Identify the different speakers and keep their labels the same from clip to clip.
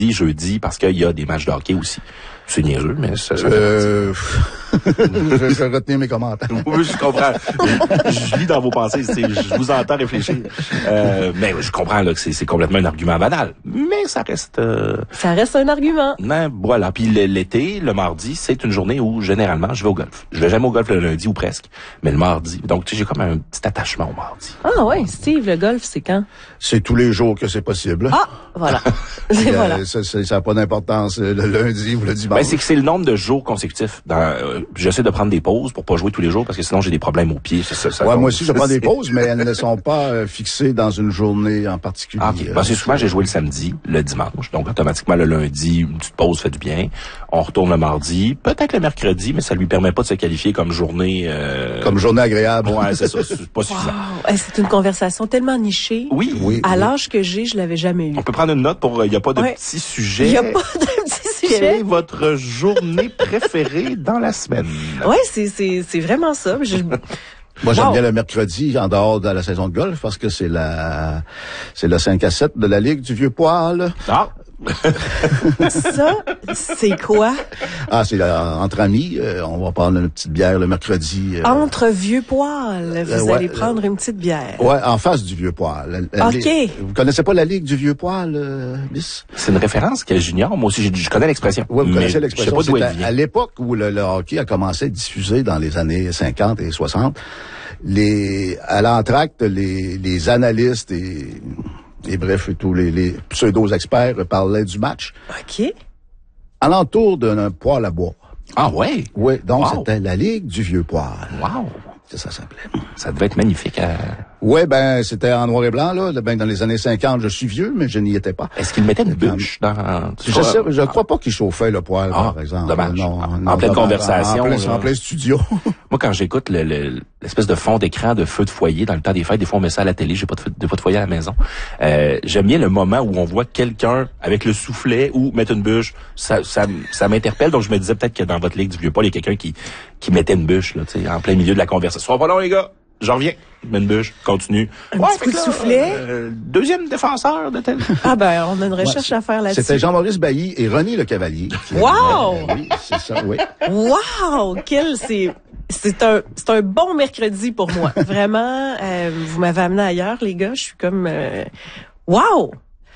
Speaker 1: jeudi, parce qu'il y a des matchs de hockey aussi. C'est niaiseux, mais ça
Speaker 2: je vais retenir mes commentaires.
Speaker 1: Oui, je comprends. Je lis dans vos pensées, je vous entends réfléchir. Mais je comprends là que c'est complètement un argument banal. Mais ça reste...
Speaker 3: Ça reste un argument.
Speaker 1: Mais voilà. Puis l'été, le mardi, c'est une journée où, généralement, je vais au golf. Je vais jamais au golf le lundi ou presque, mais le mardi. Donc, tu sais, j'ai comme un petit attachement au mardi.
Speaker 3: Ah ouais, Steve, le golf, c'est quand?
Speaker 2: C'est tous les jours que c'est possible.
Speaker 3: Ah, voilà.
Speaker 2: Voilà. Ça n'a pas d'importance le lundi ou le dimanche.
Speaker 1: Ben, c'est que c'est le nombre de jours consécutifs. J'essaie de prendre des pauses pour pas jouer tous les jours parce que sinon j'ai des problèmes aux pieds.
Speaker 2: Ouais, moi aussi je prends des pauses, mais elles ne sont pas fixées dans une journée en particulier.
Speaker 1: Ah, okay. Ben, c'est souvent j'ai joué le samedi, le dimanche, donc automatiquement le lundi une petite pause fait du bien. On retourne le mardi, peut-être le mercredi, mais ça lui permet pas de se qualifier comme journée.
Speaker 2: Comme journée agréable.
Speaker 1: Ouais, c'est ça, c'est pas suffisant.
Speaker 3: Wow. C'est une conversation tellement nichée.
Speaker 1: Oui.
Speaker 3: À l'âge que j'ai, je l'avais jamais eu.
Speaker 1: On peut prendre une note pour. Il y a pas de petit sujet.
Speaker 3: Il y a pas de petit sujet.
Speaker 1: Quelle est votre journée préférée dans la semaine?
Speaker 3: Ouais, c'est vraiment ça.
Speaker 2: Moi, j'aime bien le mercredi, en dehors de la saison de golf, parce que c'est le 5 à 7 de la Ligue du Vieux-Poil.
Speaker 1: Ah!
Speaker 3: Ça, c'est quoi?
Speaker 2: Ah, c'est entre amis. On va prendre une petite bière le mercredi.
Speaker 3: Entre vieux poils, vous allez prendre une petite bière.
Speaker 2: Ouais, en face du Vieux-Poil.
Speaker 3: OK.
Speaker 2: Vous connaissez pas la Ligue du Vieux-Poil, Miss?
Speaker 1: C'est une référence que j'ignore. Moi aussi, je connais l'expression.
Speaker 2: Oui, vous connaissez l'expression.
Speaker 1: Je sais pas d'où elle vient.
Speaker 2: À l'époque où le hockey a commencé à être diffusé dans les années 50 et 60, à l'entracte, les analystes et bref, tous les pseudo-experts parlaient du match.
Speaker 3: OK.
Speaker 2: Alentour d'un poêle à bois.
Speaker 1: Ah ouais?
Speaker 2: Oui, donc c'était la Ligue du Vieux-Poil.
Speaker 1: Wow!
Speaker 2: Ça s'appelait.
Speaker 1: Ça devait être magnifique.
Speaker 2: Oui, ben c'était en noir et blanc, là. Ben, dans les années 50, je suis vieux, mais je n'y étais pas.
Speaker 1: Est-ce qu'il mettait une bûche dans...
Speaker 2: Je crois pas qu'il chauffait le poêle, par exemple.
Speaker 1: Dommage.
Speaker 2: Non,
Speaker 1: en pleine conversation.
Speaker 2: En plein studio.
Speaker 1: Moi, quand j'écoute l'espèce de fond d'écran de feu de foyer dans le temps des fêtes, des fois on met ça à la télé, j'ai pas de foyer à la maison. J'aime bien le moment où on voit quelqu'un avec le soufflet ou mettre une bûche. Ça m'interpelle, donc je me disais peut-être que dans votre Ligue du Vieux-Poil, il y a quelqu'un qui mettait une bûche, là, tu sais, en plein milieu de la conversation. Sois pas long, les gars! J'en reviens. Mets une bûche, continue.
Speaker 3: Un petit coup de soufflet.
Speaker 1: Deuxième défenseur de tel.
Speaker 3: Ah ben, on a une recherche à faire là-dessus.
Speaker 2: C'était Jean-Maurice Bailly et René Le Cavalier.
Speaker 3: Wow!
Speaker 2: Oui, c'est ça, oui.
Speaker 3: Wow! C'est un bon mercredi pour moi. Vraiment, vous m'avez amené ailleurs, les gars. Je suis comme... wow!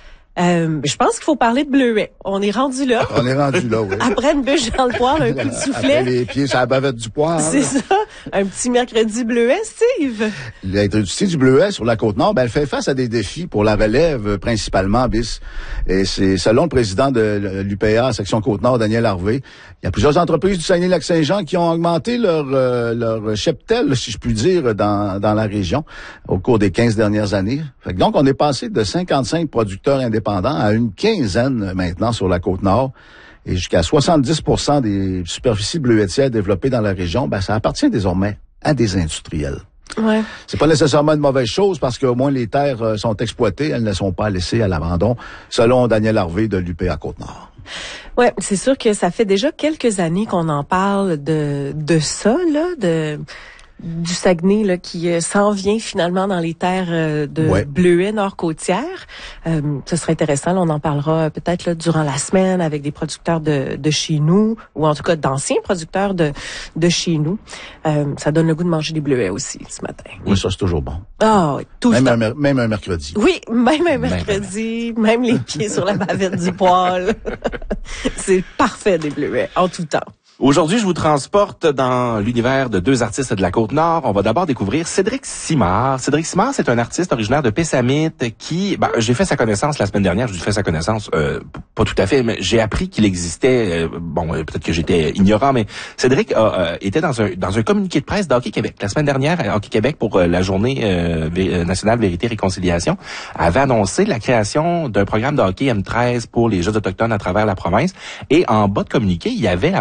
Speaker 3: Je pense qu'il faut parler de bleuet. On est rendu là.
Speaker 2: On est rendu là, oui.
Speaker 3: Après une bûche dans le poêle, un coup de soufflet.
Speaker 2: Après les pieds sur la bavette du poêle.
Speaker 3: C'est ça. Un petit mercredi bleuet, Steve.
Speaker 2: L'industrie du bleuet sur la Côte-Nord, elle fait face à des défis pour la relève, principalement, bis. Et c'est selon le président de l'UPA, section Côte-Nord, Daniel Harvey. Il y a plusieurs entreprises du Saguenay-Lac-Saint-Jean qui ont augmenté leur cheptel, si je puis dire, dans la région au cours des 15 dernières années. Fait que donc, on est passé de 55 producteurs indépendants à une quinzaine maintenant sur la Côte-Nord. Et jusqu'à 70% des superficies bleuetières développées dans la région, ça appartient désormais à des industriels.
Speaker 3: Ouais.
Speaker 2: C'est pas nécessairement une mauvaise chose parce qu'au moins les terres sont exploitées, elles ne sont pas laissées à l'abandon, selon Daniel Harvey de l'UPA Côte-Nord.
Speaker 3: Ouais, c'est sûr que ça fait déjà quelques années qu'on en parle de ça, là, du Saguenay là qui s'en vient finalement dans les terres de Bleuet Nord-Côtière. Ce serait intéressant, là, on en parlera peut-être là, durant la semaine avec des producteurs de chez nous, ou en tout cas d'anciens producteurs de chez nous. Ça donne le goût de manger des bleuets aussi ce matin.
Speaker 2: Oui, ça c'est toujours bon.
Speaker 3: Ah, oui, tout le temps.
Speaker 2: Même un mercredi.
Speaker 3: Oui, même un mercredi, même les pieds sur la bavette du poêle. C'est parfait des bleuets, en tout temps.
Speaker 1: Aujourd'hui, je vous transporte dans l'univers de deux artistes de la Côte-Nord. On va d'abord découvrir Cédric Simard. Cédric Simard, c'est un artiste originaire de Pessamit qui... j'ai fait sa connaissance la semaine dernière. J'ai fait sa connaissance, pas tout à fait, mais j'ai appris qu'il existait... peut-être que j'étais ignorant, mais Cédric était dans un communiqué de presse d'Hockey Québec. La semaine dernière, Hockey Québec, pour la journée nationale Vérité-Réconciliation, avait annoncé la création d'un programme de hockey M13 pour les Jeux autochtones à travers la province. Et en bas de communiqué, il y avait la mention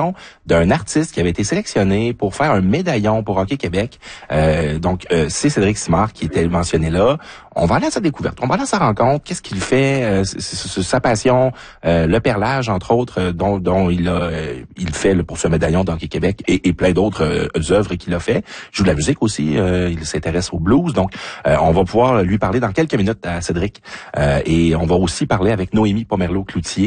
Speaker 1: nom d'un artiste qui avait été sélectionné pour faire un médaillon pour Hockey Québec. C'est Cédric Simard qui était mentionné là. On va aller à sa découverte, on va aller à sa rencontre. Qu'est-ce qu'il fait, sa passion, le perlage entre autres, dont il fait pour ce médaillon d'Hockey Québec et plein d'autres œuvres qu'il a fait. Il joue de la musique aussi, il s'intéresse au blues. Donc, on va pouvoir lui parler dans quelques minutes à Cédric. Et on va aussi parler avec Noémie Pomerleau-Cloutier,